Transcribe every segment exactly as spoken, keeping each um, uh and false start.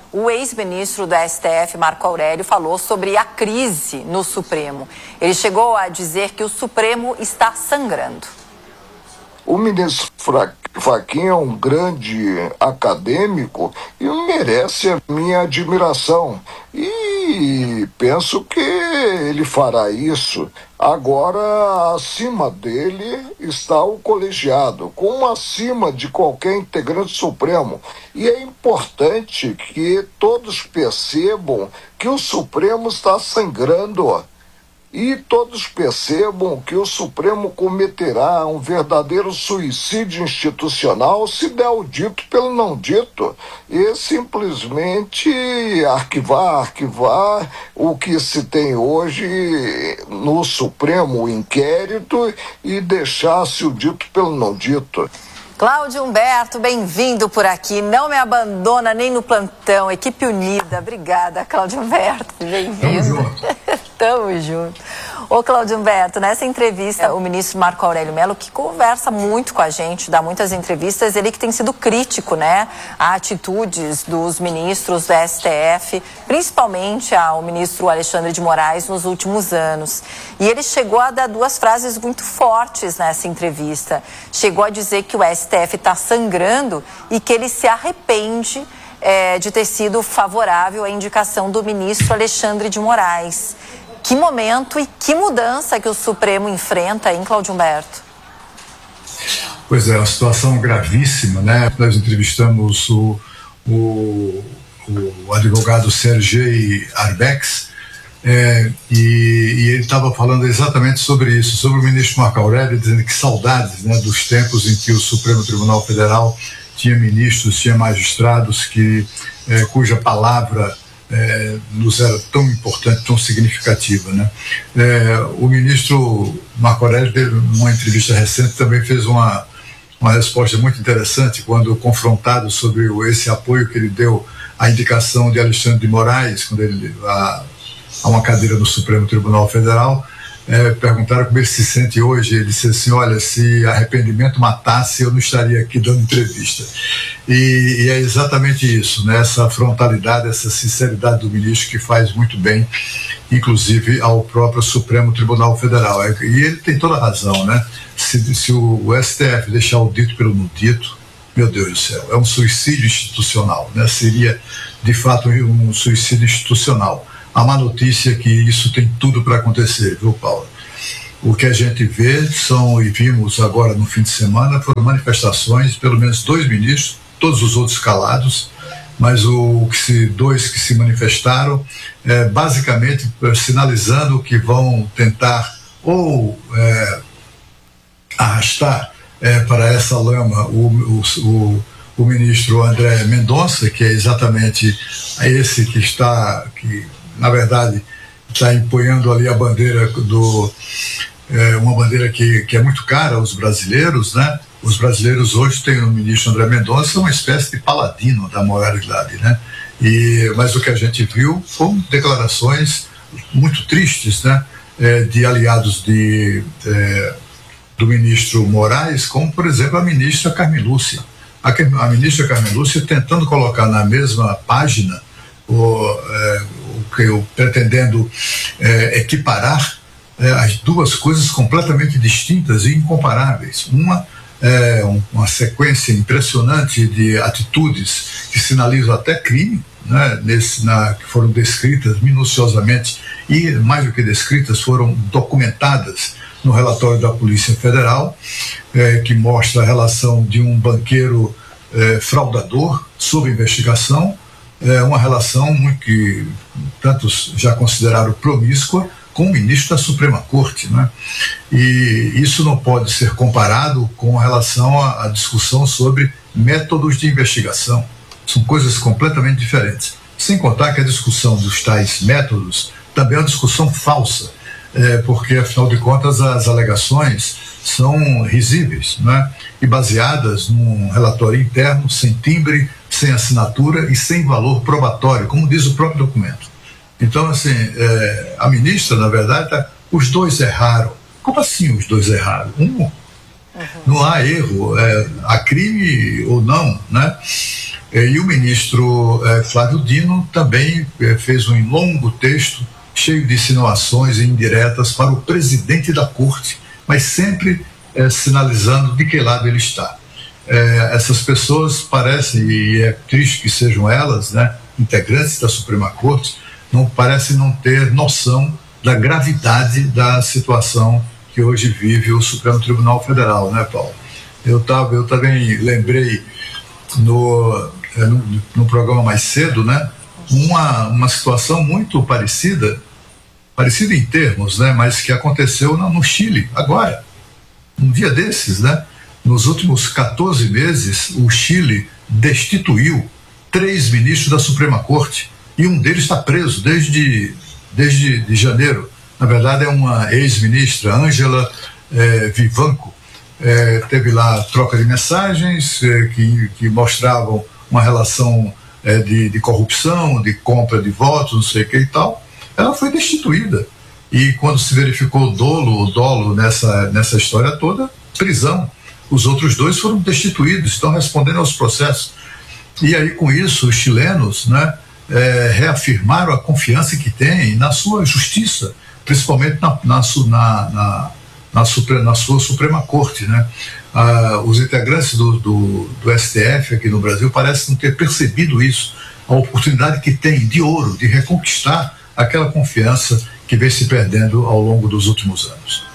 o ex-ministro do S T F, Marco Aurélio, falou sobre a crise no Supremo. Ele chegou a dizer que o Supremo está sangrando. O ministro Fachin é um grande acadêmico e merece a minha admiração. E penso que ele fará isso. Agora, acima dele está o colegiado, como acima de qualquer integrante supremo. E é importante que todos percebam que o Supremo está sangrando. E todos percebam que o Supremo cometerá um verdadeiro suicídio institucional se der o dito pelo não dito, e simplesmente arquivar, arquivar o que se tem hoje no Supremo, o inquérito, e deixar-se o dito pelo não dito. Cláudio Humberto, bem-vindo por aqui. Não me abandona nem no plantão. Equipe unida. Obrigada, Cláudio Humberto. Bem-vindo. Tamo junto. Tamo junto. Ô, Cláudio Humberto, nessa entrevista, é. o ministro Marco Aurélio Mello, que conversa muito com a gente, dá muitas entrevistas, ele que tem sido crítico, né, a atitudes dos ministros do S T F, principalmente ao ministro Alexandre de Moraes nos últimos anos. E ele chegou a dar duas frases muito fortes nessa entrevista. Chegou a dizer que o S T F está sangrando e que ele se arrepende é, de ter sido favorável à indicação do ministro Alexandre de Moraes. Que momento e que mudança que o Supremo enfrenta, hein, Cláudio Humberto? Pois é, uma situação gravíssima, né? Nós entrevistamos o, o, o advogado Sergei Arbex, é, e, e ele estava falando exatamente sobre isso, sobre o ministro Marco Aurélio, dizendo que saudades, né, dos tempos em que o Supremo Tribunal Federal tinha ministros, tinha magistrados que, é, cuja palavra É, nos era tão importante, tão significativa, né? É, o ministro Marco Aurélio, numa entrevista recente, também fez uma, uma resposta muito interessante quando confrontado sobre esse apoio que ele deu à indicação de Alexandre de Moraes, quando ele a, a uma cadeira no Supremo Tribunal Federal. É, perguntaram como ele se sente hoje. Ele disse assim: olha, se arrependimento matasse, eu não estaria aqui dando entrevista. E, e é exatamente isso, né? Essa frontalidade, essa sinceridade do ministro que faz muito bem, inclusive ao próprio Supremo Tribunal Federal. E ele tem toda a razão, né? Se, se o S T F deixar o dito pelo não dito, meu Deus do céu, é um suicídio institucional, né? Seria de fato um suicídio institucional. A má notícia é que isso tem tudo para acontecer, viu, Paulo? O que a gente vê são, e vimos agora no fim de semana, foram manifestações, pelo menos dois ministros, todos os outros calados, mas o que se, dois que se manifestaram, é, basicamente sinalizando que vão tentar ou é, arrastar é, para essa lama o, o, o, o ministro André Mendonça, que é exatamente esse que está... que na verdade, está empunhando ali a bandeira do... É, uma bandeira que, que é muito cara aos brasileiros, né? Os brasileiros hoje têm o ministro André Mendonça uma espécie de paladino da moralidade, né? E, mas o que a gente viu foram declarações muito tristes, né? É, de aliados de, é, do ministro Moraes, como, por exemplo, a ministra Carmen Lúcia. A, a ministra Carmen Lúcia tentando colocar na mesma página o... É, que eu pretendendo é, equiparar é, as duas coisas completamente distintas e incomparáveis. Uma é um, uma sequência impressionante de atitudes que sinalizam até crime, né, nesse, na, que foram descritas minuciosamente e, mais do que descritas, foram documentadas no relatório da Polícia Federal, é, que mostra a relação de um banqueiro é, fraudador sob investigação. É uma relação muito que tantos já consideraram promíscua com o ministro da Suprema Corte, né? E isso não pode ser comparado com relação à, à discussão sobre métodos de investigação. São coisas completamente diferentes. Sem contar que a discussão dos tais métodos também é uma discussão falsa, é, porque, afinal de contas, as alegações são risíveis, né? E baseadas num relatório interno, sem timbre, sem assinatura e sem valor probatório, como diz o próprio documento. Então, assim, é, a ministra, na verdade, tá, os dois erraram. Como assim os dois erraram? Um, uhum. Não há erro, é, há crime ou não, né? E o ministro eh, Flávio Dino também eh, fez um longo texto cheio de insinuações e indiretas para o presidente da corte, mas sempre eh, sinalizando de que lado ele está. Eh, essas pessoas parecem, e é triste que sejam elas, né, integrantes da Suprema Corte, não parecem não ter noção da gravidade da situação que hoje vive o Supremo Tribunal Federal, né, Paulo? Eu, tava, eu também lembrei no, no, no programa mais cedo, né, uma, uma situação muito parecida, parecida em termos, né, mas que aconteceu no, no Chile, agora, um dia desses, né? Nos últimos quatorze meses, o Chile destituiu três ministros da Suprema Corte e um deles está preso desde, desde de janeiro. Na verdade, é uma ex-ministra, Ângela eh, Vivanco. Eh, teve lá troca de mensagens eh, que, que mostravam uma relação eh, de, de corrupção, de compra de votos, não sei o que e tal. Ela foi destituída. E quando se verificou o dolo, o dolo nessa, nessa história toda, prisão. Os outros dois foram destituídos, estão respondendo aos processos. E aí, com isso, os chilenos, né, é, reafirmaram a confiança que têm na sua justiça, principalmente na, na, na, na, na, supre, na sua Suprema Corte, né? Ah, os integrantes do, do, do S T F aqui no Brasil parecem não ter percebido isso, a oportunidade que tem de ouro, de reconquistar aquela confiança que vem se perdendo ao longo dos últimos anos.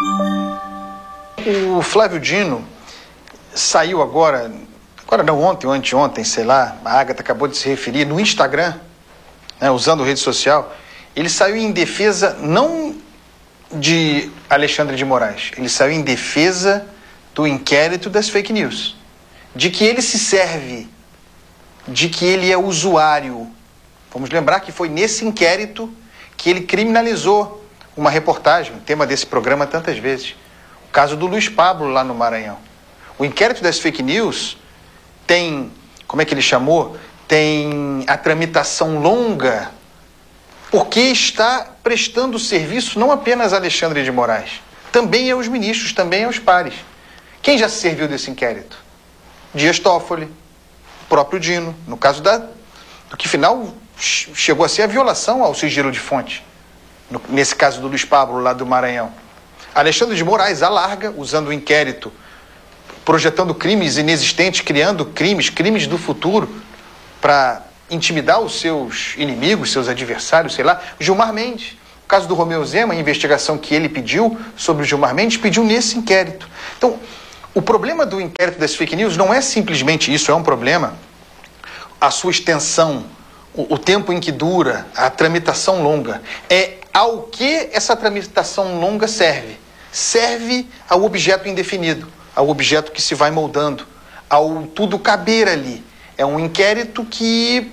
O Flávio Dino saiu agora, agora não, ontem ou anteontem, sei lá, a Agatha acabou de se referir, no Instagram, né, usando rede social, ele saiu em defesa não de Alexandre de Moraes, ele saiu em defesa do inquérito das fake news, de que ele se serve, de que ele é usuário. Vamos lembrar que foi nesse inquérito que ele criminalizou uma reportagem, tema desse programa tantas vezes. O caso do Luiz Pablo lá no Maranhão. O inquérito das fake news tem, como é que ele chamou? Tem a tramitação longa, porque está prestando serviço não apenas a Alexandre de Moraes, também aos ministros, também aos pares. Quem já se serviu desse inquérito? Dias Toffoli, o próprio Dino, no caso da, do que final chegou a ser a violação ao sigilo de fonte, no, nesse caso do Luiz Pablo lá do Maranhão. Alexandre de Moraes alarga, usando o inquérito, projetando crimes inexistentes, criando crimes, crimes do futuro, para intimidar os seus inimigos, seus adversários, sei lá. Gilmar Mendes, o caso do Romeu Zema, a investigação que ele pediu sobre o Gilmar Mendes, pediu nesse inquérito. Então, o problema do inquérito das fake news não é simplesmente isso, é um problema. A sua extensão, o, o tempo em que dura, a tramitação longa, é ao que essa tramitação longa serve. Serve ao objeto indefinido, ao objeto que se vai moldando, ao tudo caber ali. É um inquérito que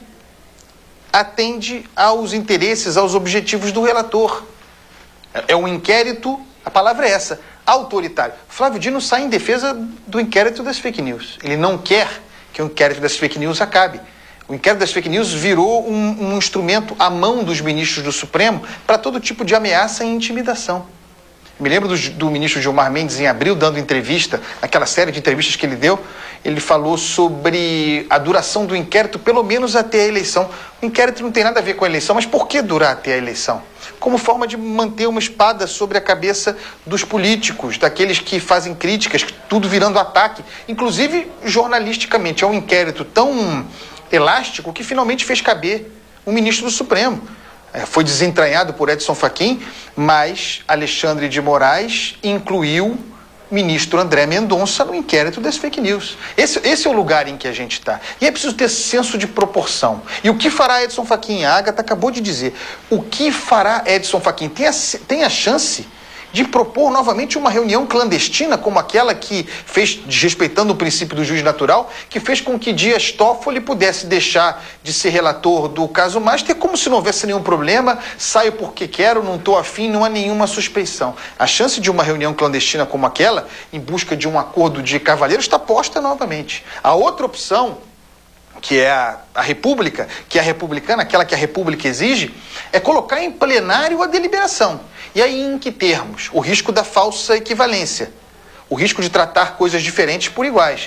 atende aos interesses, aos objetivos do relator. É um inquérito, a palavra é essa, autoritário. Flávio Dino sai em defesa do inquérito das fake news. Ele não quer que o inquérito das fake news acabe. O inquérito das fake news virou um, um instrumento à mão dos ministros do Supremo para todo tipo de ameaça e intimidação. Me lembro do, do ministro Gilmar Mendes, em abril, dando entrevista, naquela série de entrevistas que ele deu, ele falou sobre a duração do inquérito, pelo menos até a eleição. O inquérito não tem nada a ver com a eleição, mas por que durar até a eleição? Como forma de manter uma espada sobre a cabeça dos políticos, daqueles que fazem críticas, tudo virando ataque, inclusive jornalisticamente. É um inquérito tão elástico que finalmente fez caber o ministro do Supremo. É, foi desentranhado por Edson Fachin, mas Alexandre de Moraes incluiu o ministro André Mendonça no inquérito das fake news. Esse, esse é o lugar em que a gente está. E é preciso ter senso de proporção. E o que fará Edson Fachin? A Agatha acabou de dizer. O que fará Edson Fachin? Tem a, tem a chance de propor novamente uma reunião clandestina, como aquela que fez, desrespeitando o princípio do juiz natural, que fez com que Dias Toffoli pudesse deixar de ser relator do caso Master, como se não houvesse nenhum problema, saio porque quero, não estou afim, não há nenhuma suspeição. A chance de uma reunião clandestina como aquela, em busca de um acordo de cavalheiros, está posta novamente. A outra opção, que é a, a República, que é a republicana, aquela que a República exige, é colocar em plenário a deliberação. E aí em que termos? O risco da falsa equivalência, o risco de tratar coisas diferentes por iguais.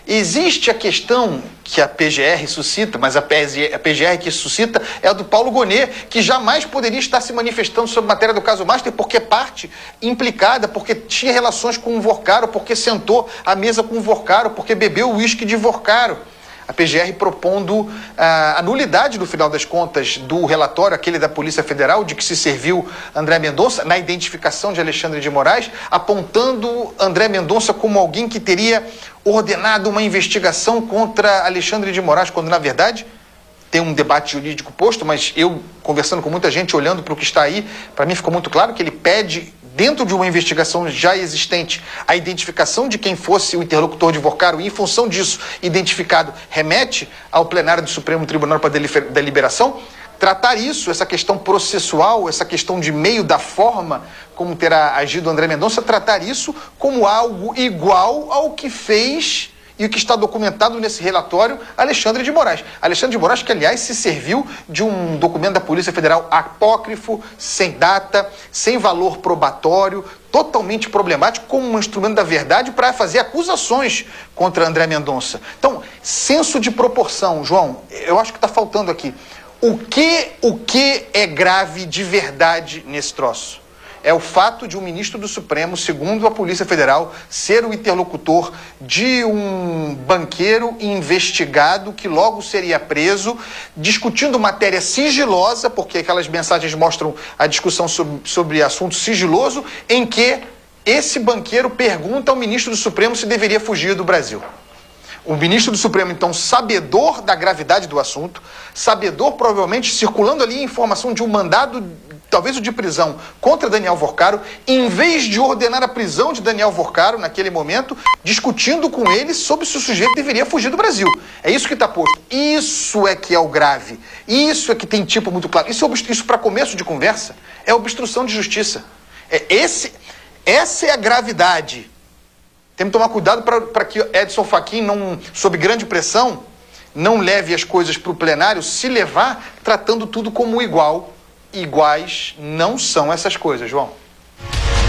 Existe a questão que a P G R suscita, mas a P G R que suscita é a do Paulo Gonet, que jamais poderia estar se manifestando sobre a matéria do caso Master, porque é parte implicada, porque tinha relações com o Vorcaro, porque sentou à mesa com o Vorcaro, porque bebeu o uísque de Vorcaro. A P G R propondo a nulidade, no final das contas, do relatório, aquele da Polícia Federal, de que se serviu André Mendonça, na identificação de Alexandre de Moraes, apontando André Mendonça como alguém que teria ordenado uma investigação contra Alexandre de Moraes, quando, na verdade, tem um debate jurídico posto, mas eu, conversando com muita gente, olhando para o que está aí, para mim ficou muito claro que ele pede, dentro de uma investigação já existente, a identificação de quem fosse o interlocutor de Vorcaro, e em função disso, identificado, remete ao plenário do Supremo Tribunal para deliberação, tratar isso, essa questão processual, essa questão de meio da forma como terá agido André Mendonça, tratar isso como algo igual ao que fez e o que está documentado nesse relatório, Alexandre de Moraes. Alexandre de Moraes, que, aliás, se serviu de um documento da Polícia Federal apócrifo, sem data, sem valor probatório, totalmente problemático, como um instrumento da verdade para fazer acusações contra André Mendonça. Então, senso de proporção, João, eu acho que está faltando aqui. O que, o que é grave de verdade nesse troço? É o fato de um ministro do Supremo, segundo a Polícia Federal, ser o interlocutor de um banqueiro investigado que logo seria preso, discutindo matéria sigilosa, porque aquelas mensagens mostram a discussão sobre, sobre assunto sigiloso, em que esse banqueiro pergunta ao ministro do Supremo se deveria fugir do Brasil. O ministro do Supremo, então, sabedor da gravidade do assunto, sabedor, provavelmente, circulando ali informação de um mandado, talvez o de prisão, contra Daniel Vorcaro, em vez de ordenar a prisão de Daniel Vorcaro, naquele momento, discutindo com ele sobre se o sujeito deveria fugir do Brasil. É isso que está posto. Isso é que é o grave. Isso é que tem tipo muito claro. Isso, é isso para começo de conversa, é obstrução de justiça. É esse, essa é a gravidade. Temos que tomar cuidado para que Edson Fachin, não, sob grande pressão, não leve as coisas para o plenário, se levar tratando tudo como igual. Iguais não são essas coisas, João.